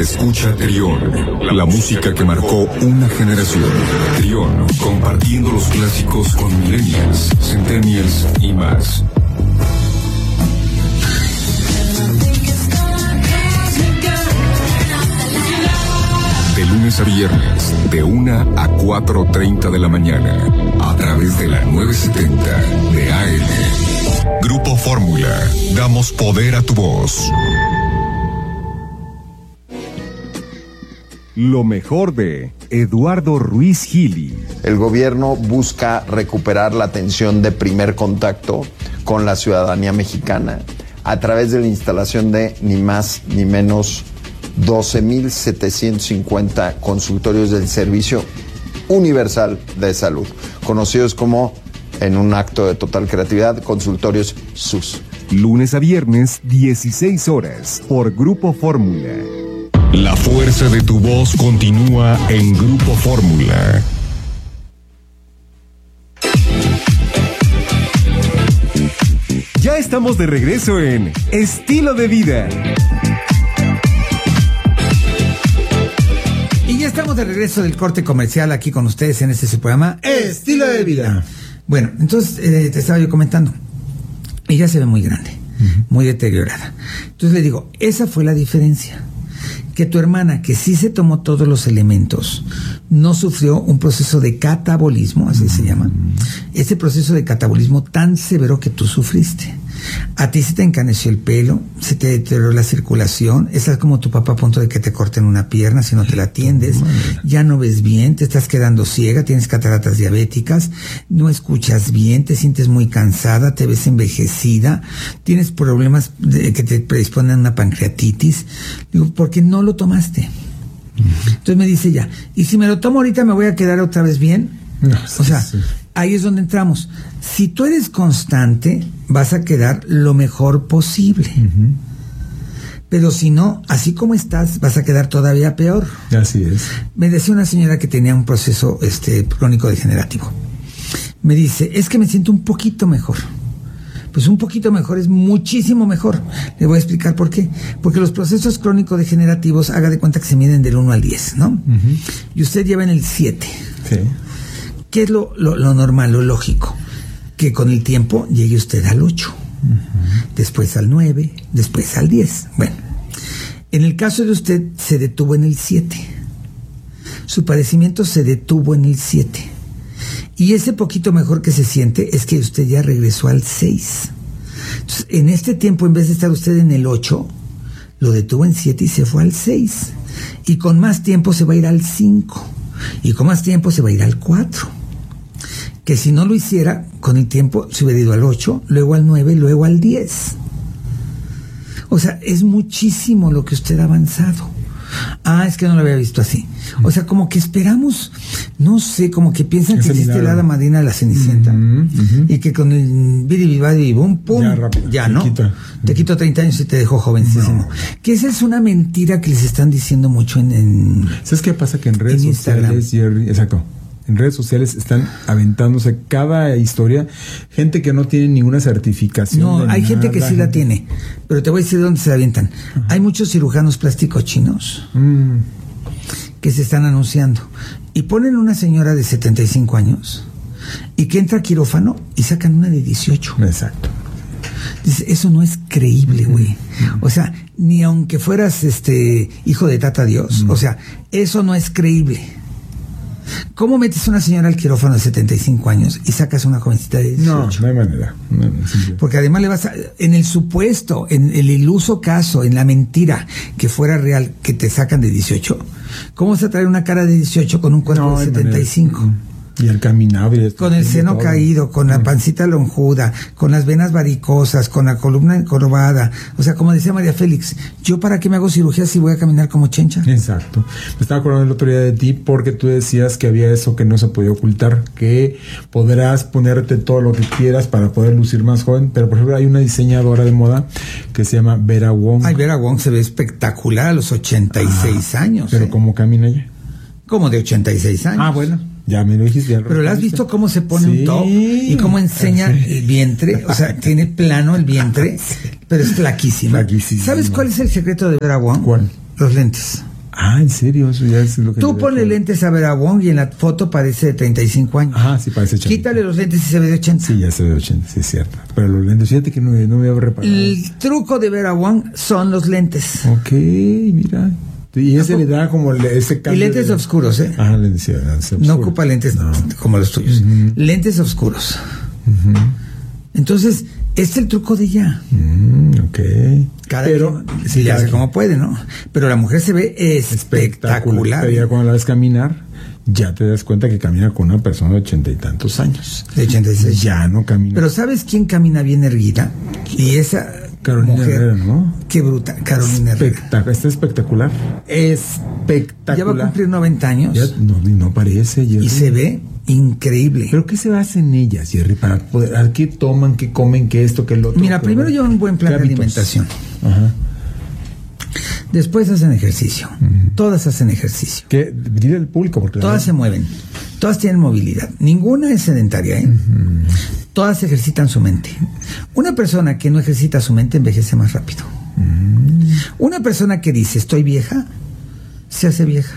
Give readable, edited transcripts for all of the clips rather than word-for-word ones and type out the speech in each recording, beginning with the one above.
Escucha Trión, la música que marcó una generación. Trión, compartiendo los clásicos con millennials, centennials y más. De lunes a viernes, de 1 a 4:30 de la mañana, a través de la 970 de AM. Grupo Fórmula, damos poder a tu voz. Lo mejor de Eduardo Ruiz Gili. El gobierno busca recuperar la atención de primer contacto con la ciudadanía mexicana a través de la instalación de ni más ni menos 12,750 consultorios del Servicio Universal de Salud, conocidos como, en un acto de total creatividad, consultorios SUS. Lunes a viernes, 16 horas, por Grupo Fórmula. La fuerza de tu voz continúa en Grupo Fórmula. Ya estamos de regreso en Estilo de Vida. Y ya estamos de regreso del corte comercial aquí con ustedes en este su programa Estilo de Vida. Bueno, entonces te estaba yo comentando, ella se ve muy grande, muy deteriorada. Entonces le digo, esa fue la diferencia. Que tu hermana, que sí se tomó todos los elementos, no sufrió un proceso de catabolismo, así se llama. Ese proceso de catabolismo tan severo que tú sufriste. A ti se te encaneció el pelo, se te deterioró la circulación, estás como tu papá a punto de que te corten una pierna si no te la atiendes, ya no ves bien, te estás quedando ciega, tienes cataratas diabéticas, no escuchas bien, te sientes muy cansada, te ves envejecida, tienes problemas que te predisponen a una pancreatitis. Digo, ¿por qué no lo tomaste? Entonces me dice ya, ¿y si me lo tomo ahorita me voy a quedar otra vez bien? No, o sea, ahí es donde entramos. Si tú eres constante, vas a quedar lo mejor posible. Pero si no, así como estás, vas a quedar todavía peor. Así es. Me decía una señora que tenía un proceso crónico degenerativo. Me dice, es que me siento un poquito mejor. Pues un poquito mejor es muchísimo mejor. Le voy a explicar por qué. Porque los procesos crónico-degenerativos, haga de cuenta que se miden del 1 al 10, ¿no? Y usted lleva en el 7. Sí. ¿Qué es lo normal, lo lógico? Que con el tiempo llegue usted al 8, después al 9, después al 10. Bueno, en el caso de usted se detuvo en el 7. Su padecimiento se detuvo en el 7. Y ese poquito mejor que se siente es que usted ya regresó al 6. Entonces, en este tiempo, en vez de estar usted en el 8, lo detuvo en 7 y se fue al 6. Y con más tiempo se va a ir al 5. Y con más tiempo se va a ir al 4. Que si no lo hiciera, con el tiempo se hubiera ido al 8, luego al 9, luego al 10. O sea, es muchísimo lo que usted ha avanzado. Ah, es que no lo había visto así. O sea, como que esperamos, no sé, como que piensan que existe la hada madrina de la Cenicienta. Y que con el biribibadi y bum, pum, ya ¿no? Te quito 30 años y te dejo jovencísimo. No. Que esa es una mentira que les están diciendo mucho en ¿sabes qué pasa? Que en redes sociales, Jerry, exacto. En redes sociales están aventándose cada historia, gente que no tiene ninguna certificación. No, hay gente que sí la tiene, pero te voy a decir de dónde se la avientan. Hay muchos cirujanos plásticos chinos que se están anunciando y ponen una señora de 75 años y que entra a quirófano y sacan una de 18. Exacto. Dice, eso no es creíble, güey. O sea, ni aunque fueras hijo de Tata Dios, o sea, eso no es creíble. ¿Cómo metes a una señora al quirófano de 75 años y sacas a una jovencita de 18? No, no hay manera. No, porque además le vas a, en el supuesto, en el iluso caso, en la mentira que fuera real, que te sacan de 18, ¿cómo vas a traer una cara de 18 con un cuerpo de 75? Manera. Y el caminable. Con el seno caído, con la pancita lonjuda, con las venas varicosas, con la columna encorvada. O sea, como decía María Félix, ¿yo para qué me hago cirugía si voy a caminar como chencha? Exacto. Me estaba acordando el otro día de ti porque tú decías que había eso que no se podía ocultar, que podrás ponerte todo lo que quieras para poder lucir más joven, pero por ejemplo hay una diseñadora de moda que se llama Vera Wong. Ay, Vera Wong se ve espectacular a los 86 años. Pero ¿cómo camina ella? Como de 86 años. Ah, bueno. Ya me lo dijiste. Pero ¿la has visto cómo se pone un top y cómo enseña el vientre? O sea, tiene plano el vientre, pero es flaquísima. ¿Sabes cuál es el secreto de Vera Wong? ¿Cuál? Los lentes. Ah, ¿en serio? Eso ya es lo que... Tú ponle lentes a Vera Wong y en la foto parece de 35 años. Ajá, sí parece 80. Quítale los lentes y se ve de 80. Sí, ya se ve de 80, sí es cierto. Pero los lentes, fíjate que no me había reparado. El truco de Vera Wong son los lentes. Ok, mira. Y ese le da como ese cambio. Y lentes oscuros, ¿eh? Ajá, lentes oscuros. No ocupa lentes como los tuyos. Lentes oscuros. Entonces, este es el truco de ella. Ok. Pero sí, ya sé cómo puede, ¿no? Pero la mujer se ve espectacular. Pero ya cuando la ves caminar, ya te das cuenta que camina con una persona de 80 y tantos años. De 86. Ya no camina. Pero ¿sabes quién camina bien erguida? Y esa Carolina mujer, Herrera, ¿no? Qué bruta, Carolina Herrera. Está espectacular. Espectacular. Ya va a cumplir 90 años. Ya no parece, Jerry. Y se ve increíble. ¿Pero qué se basa en ellas, Jerry? Para poder, ¿qué toman, qué comen, qué esto, qué lo otro? Mira, primero llevan un buen plan de alimentación. Ajá. Después hacen ejercicio. Todas hacen ejercicio. ¿Qué? Dile al público. Porque todas se mueven. Todas tienen movilidad. Ninguna es sedentaria, ¿eh? Todas ejercitan su mente. Una persona que no ejercita su mente envejece más rápido. Una persona que dice estoy vieja, se hace vieja.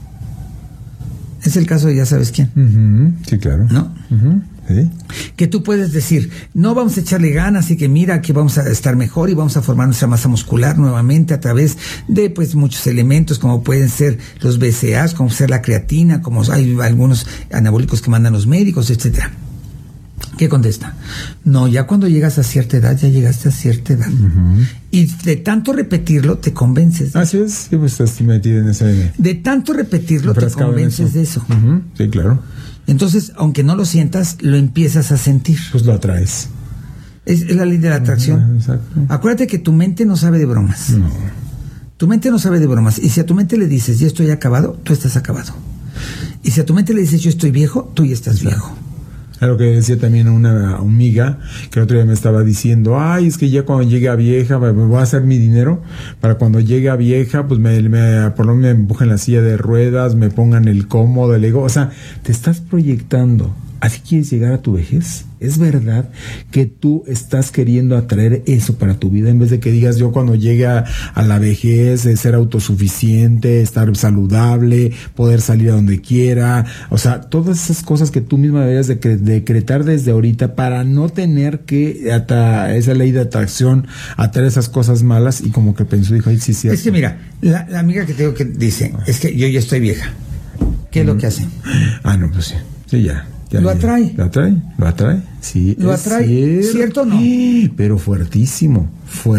Es el caso de ya sabes quién. Sí, claro. ¿No? ¿Sí? Que tú puedes decir, no vamos a echarle ganas y que mira que vamos a estar mejor y vamos a formar nuestra masa muscular nuevamente a través de pues muchos elementos como pueden ser los BCAAs, como ser la creatina, como hay algunos anabólicos que mandan los médicos, etcétera. ¿Qué contesta? No, ya cuando llegas a cierta edad, ya llegaste a cierta edad. Y de tanto repetirlo, te convences. Así es, sí, pues estás metido en ese... De tanto repetirlo, te convences de eso. Sí, claro. Entonces, aunque no lo sientas, lo empiezas a sentir. Pues lo atraes. Es la ley de la atracción. Exacto. Acuérdate que tu mente no sabe de bromas. No. Tu mente no sabe de bromas. Y si a tu mente le dices, ya estoy acabado, tú estás acabado. Y si a tu mente le dices, yo estoy viejo, tú ya estás viejo. Es lo que decía también una amiga que el otro día me estaba diciendo, ay, es que ya cuando llegue a vieja me voy a hacer mi dinero para cuando llegue a vieja pues por lo menos me empujen la silla de ruedas, me pongan el cómodo, el ego, o sea, te estás proyectando. ¿Así quieres llegar a tu vejez? ¿Es verdad que tú estás queriendo atraer eso para tu vida en vez de que digas yo cuando llegue a la vejez ser autosuficiente, estar saludable, poder salir a donde quiera? O sea, todas esas cosas que tú misma deberías decretar desde ahorita para no tener que esa ley de atracción atraer esas cosas malas y como que pensó, dijo, ay, sí, sí. Es que mira, la amiga que tengo que dice, es que yo ya estoy vieja. ¿Qué es lo que hace? Ah, no, pues sí. Sí, ya. Lo atrae. ¿Lo atrae? Sí. ¿Lo atrae? ¿Cierto o no? Pero fuertísimo,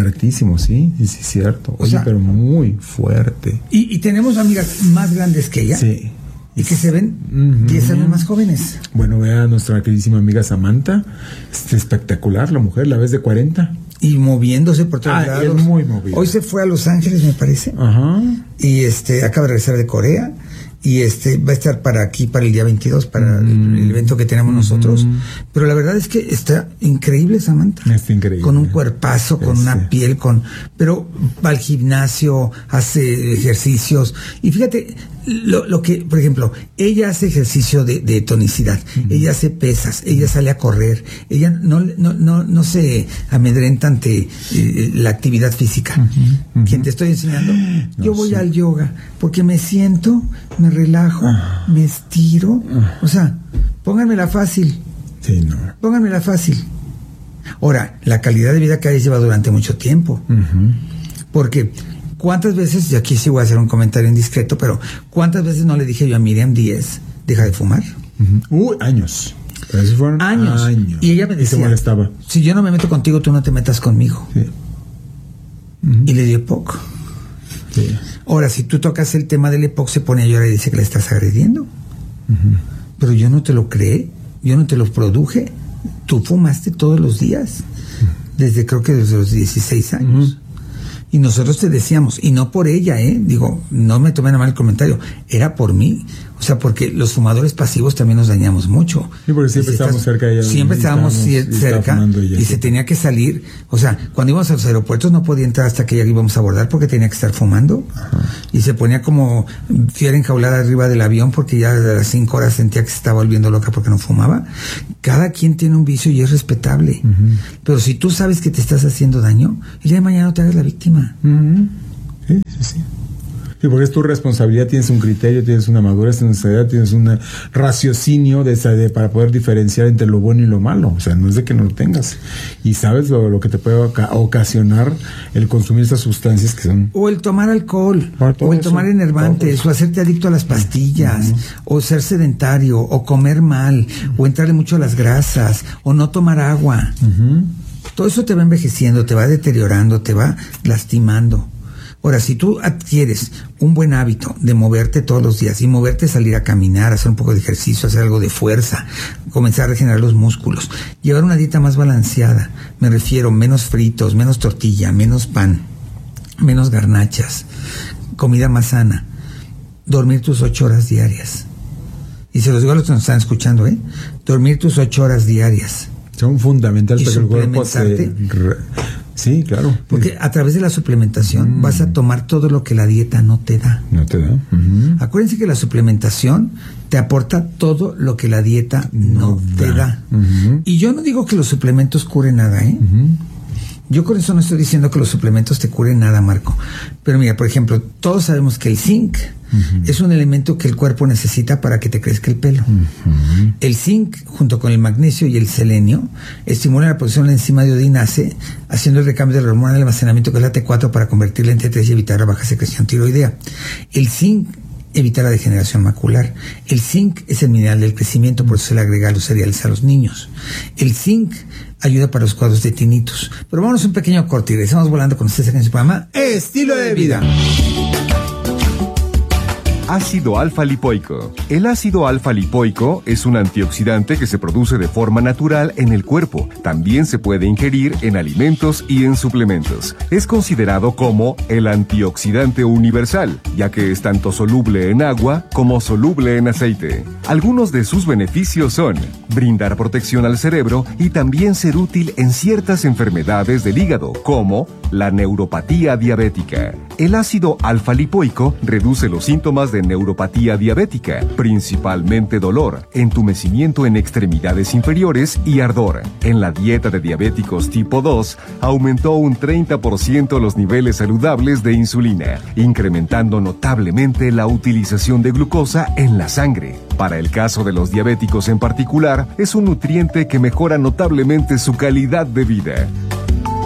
sí, cierto. Oye, o sea, pero muy fuerte. Y tenemos amigas más grandes que ella. Sí. Y que se ven 10 años más jóvenes. Bueno, vea a nuestra queridísima amiga Samantha. Es espectacular la mujer, la ves de 40. Y moviéndose por todos lados. Es muy movida. Hoy se fue a Los Ángeles, me parece. Ajá. Y acaba de regresar de Corea. Y va a estar para el día 22, para el evento que tenemos nosotros. Pero la verdad es que está increíble Samantha. Está increíble. Con un cuerpazo, con una piel, pero va al gimnasio, hace ejercicios. Y fíjate, lo que, por ejemplo, ella hace ejercicio de tonicidad, ella hace pesas, ella sale a correr, ella no se amedrenta ante la actividad física. ¿Quién te estoy enseñando? Yo voy al yoga, porque me siento, me relajo, me estiro. O sea, pónganmela fácil. Sí, no. Pónganmela fácil. Ahora, la calidad de vida que ella lleva durante mucho tiempo. Porque ¿cuántas veces, y aquí sí voy a hacer un comentario indiscreto, pero ¿cuántas veces no le dije yo a Miriam Díez, deja de fumar? Años. Pero eso fueron años. Y ella me decía, se molestaba. Si yo no me meto contigo, tú no te metas conmigo. Sí. Y le di EPOC. Sí. Ahora, si tú tocas el tema del EPOC, se pone a llorar y dice que le estás agrediendo. Pero yo no te lo creé, yo no te lo produje. Tú fumaste todos los días, creo que desde los 16 años. Y nosotros te decíamos, y no por ella, digo, no me tomen a mal el comentario, era por mí. O sea, porque los fumadores pasivos también nos dañamos mucho. Sí, porque siempre estábamos cerca de ella. Siempre estábamos cerca y se tenía que salir. O sea, cuando íbamos a los aeropuertos no podía entrar hasta que ya íbamos a abordar porque tenía que estar fumando. Y se ponía como fiera enjaulada arriba del avión porque ya a las 5 horas sentía que se estaba volviendo loca porque no fumaba. Cada quien tiene un vicio y es respetable. Pero si tú sabes que te estás haciendo daño, el día de mañana no te hagas la víctima. Sí. Sí, Sí, porque es tu responsabilidad, tienes un criterio, tienes una madurez, tienes una edad, tienes un raciocinio para poder diferenciar entre lo bueno y lo malo. O sea, no es de que no lo tengas. Y sabes lo que te puede ocasionar el consumir esas sustancias que son... O el tomar alcohol, o el tomar enervantes, o hacerte adicto a las pastillas, o ser sedentario, o comer mal, o entrarle mucho a las grasas, o no tomar agua. Todo eso te va envejeciendo, te va deteriorando, te va lastimando. Ahora, si tú adquieres un buen hábito de moverte todos los días, y moverte, salir a caminar, hacer un poco de ejercicio, hacer algo de fuerza, comenzar a regenerar los músculos, llevar una dieta más balanceada, me refiero, menos fritos, menos tortilla, menos pan, menos garnachas, comida más sana, dormir tus 8 horas diarias. Y se los digo a los que nos están escuchando, dormir tus 8 horas diarias. Son fundamentales para que el cuerpo se... Sí, claro. Porque a través de la suplementación vas a tomar todo lo que la dieta no te da. No te da. Acuérdense que la suplementación te aporta todo lo que la dieta no te da. Y yo no digo que los suplementos curen nada, Yo con eso no estoy diciendo que los suplementos te curen nada, Marco. Pero mira, por ejemplo, todos sabemos que el zinc es un elemento que el cuerpo necesita para que te crezca el pelo. El zinc, junto con el magnesio y el selenio, estimulan la producción de la enzima de odinase, haciendo el recambio de la hormona de almacenamiento, que es la T4, para convertirla en T3 y evitar la baja secreción tiroidea. El zinc evita la degeneración macular. El zinc es el mineral del crecimiento, por eso se le agrega a los cereales a los niños. El zinc ayuda para los cuadros de tinnitus. Pero vámonos un pequeño corte y regresamos volando con ustedes en su programa Estilo de Vida. Ácido alfa-lipoico. El ácido alfa-lipoico es un antioxidante que se produce de forma natural en el cuerpo. También se puede ingerir en alimentos y en suplementos. Es considerado como el antioxidante universal, ya que es tanto soluble en agua como soluble en aceite. Algunos de sus beneficios son brindar protección al cerebro y también ser útil en ciertas enfermedades del hígado, como la neuropatía diabética. El ácido alfa-lipoico reduce los síntomas de neuropatía diabética, principalmente dolor, entumecimiento en extremidades inferiores y ardor. En la dieta de diabéticos tipo 2, aumentó un 30% los niveles saludables de insulina, incrementando notablemente la utilización de glucosa en la sangre. Para el caso de los diabéticos en particular, es un nutriente que mejora notablemente su calidad de vida.